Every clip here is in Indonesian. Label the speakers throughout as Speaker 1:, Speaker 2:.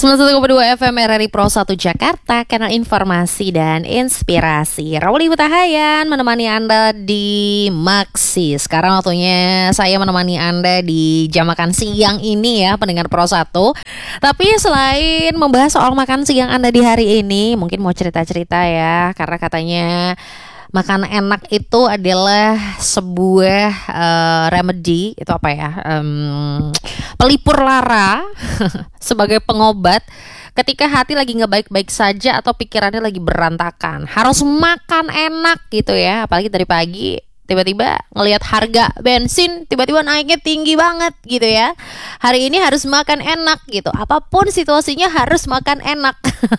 Speaker 1: 91,2 FM RRI Pro 1 Jakarta, kanal informasi dan inspirasi. Rauli Hutahayan menemani Anda di Maxi. Sekarang waktunya saya menemani Anda di jam makan siang ini ya, pendengar Pro 1. Tapi selain membahas soal makan siang Anda di hari ini, mungkin mau cerita-cerita ya, karena katanya makan enak itu adalah sebuah remedy, itu apa ya, pelipur lara sebagai pengobat ketika hati lagi nggak baik-baik saja atau pikirannya lagi berantakan. Harus makan enak gitu ya, apalagi dari pagi tiba-tiba ngelihat harga bensin tiba-tiba naiknya tinggi banget gitu ya. Hari ini harus makan enak gitu. Apapun situasinya harus makan enak.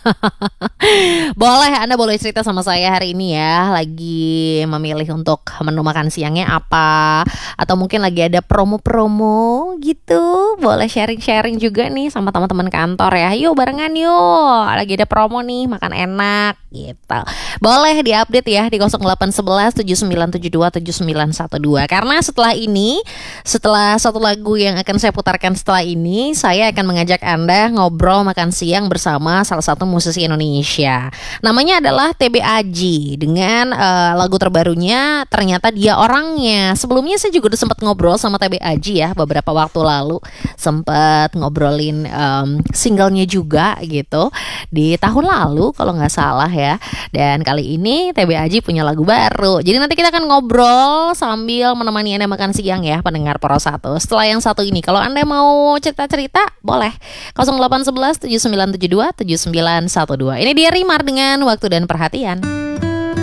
Speaker 1: Anda boleh cerita sama saya hari ini ya, lagi memilih untuk menu makan siangnya apa, atau mungkin lagi ada promo-promo gitu. Boleh sharing-sharing juga nih sama teman-teman kantor ya. Yuk barengan yuk, lagi ada promo nih, makan enak gitu. Boleh diupdate ya di 0811 7972 7912. Karena setelah satu lagu yang akan saya putarkan setelah ini, saya akan mengajak Anda ngobrol makan siang bersama salah satu musisi Indonesia. Namanya adalah TB Aji dengan lagu terbarunya Ternyata Dia Orangnya. Sebelumnya saya juga udah sempat ngobrol sama TB Aji ya, beberapa waktu lalu sempat ngobrolin singlenya juga gitu di tahun lalu kalau nggak salah ya. Dan kali ini TB Aji punya lagu baru. Jadi nanti kita akan ngobrol sambil menemani Anda makan siang ya, pendengar Pro 1. Setelah yang satu ini, kalau Anda mau cerita-cerita boleh 0811 7972 7912. Ini dia Rimar dengan Waktu dan Perhatian.